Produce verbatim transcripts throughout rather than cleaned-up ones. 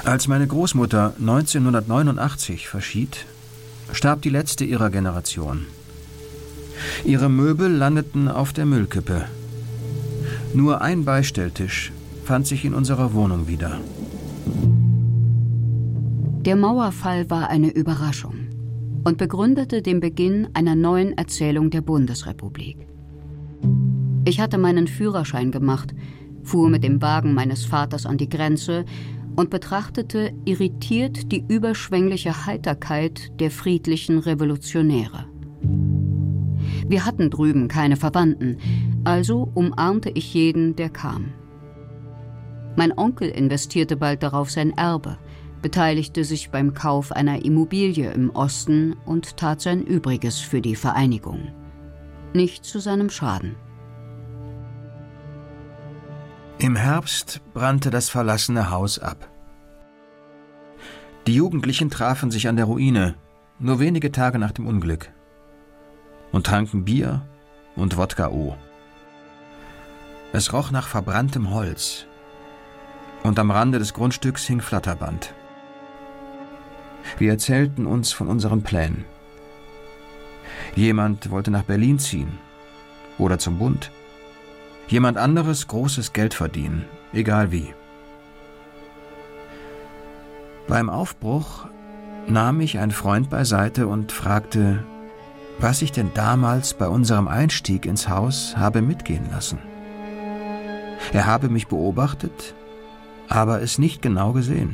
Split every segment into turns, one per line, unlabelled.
Als meine Großmutter neunzehnhundertneunundachtzig verschied, starb die letzte ihrer Generation. Ihre Möbel landeten auf der Müllkippe. Nur ein Beistelltisch fand sich in unserer Wohnung wieder.
Der Mauerfall war eine Überraschung und begründete den Beginn einer neuen Erzählung der Bundesrepublik. Ich hatte meinen Führerschein gemacht, fuhr mit dem Wagen meines Vaters an die Grenze und betrachtete irritiert die überschwängliche Heiterkeit der friedlichen Revolutionäre. Wir hatten drüben keine Verwandten, also umarmte ich jeden, der kam. Mein Onkel investierte bald darauf sein Erbe, beteiligte sich beim Kauf einer Immobilie im Osten und tat sein Übriges für die Vereinigung. Nicht zu seinem Schaden.
Im Herbst brannte das verlassene Haus ab. Die Jugendlichen trafen sich an der Ruine, nur wenige Tage nach dem Unglück, und tranken Bier und Wodka-O. Es roch nach verbranntem Holz, und am Rande des Grundstücks hing Flatterband. Wir erzählten uns von unseren Plänen. Jemand wollte nach Berlin ziehen oder zum Bund. Jemand anderes großes Geld verdienen, egal wie. Beim Aufbruch nahm mich ein Freund beiseite und fragte, was ich denn damals bei unserem Einstieg ins Haus habe mitgehen lassen. Er habe mich beobachtet, aber es nicht genau gesehen.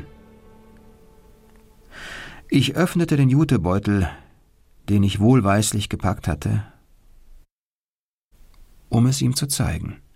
Ich öffnete den Jutebeutel, den ich wohlweislich gepackt hatte, um es ihm zu zeigen.